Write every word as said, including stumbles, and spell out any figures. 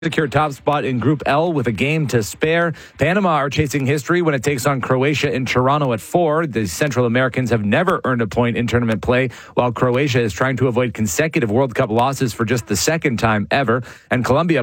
Secure top spot in Group L with a game to spare. Panama are chasing history when it takes on Croatia in Toronto at four. The Central Americans have never earned a point in tournament play, while Croatia is trying to avoid consecutive World Cup losses for just the second time ever. And Colombia